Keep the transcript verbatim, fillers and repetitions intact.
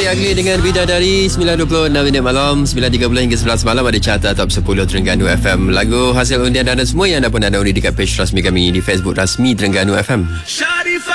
Adi Agli dengan Bidadari. Sembilan dua puluh enam minit malam, sembilan tiga puluh hingga sebelas malam ada carta top sepuluh Terengganu F M. Lagu hasil undian anda semua yang anda pun anda undi dekat page rasmi kami di Facebook rasmi Terengganu F M.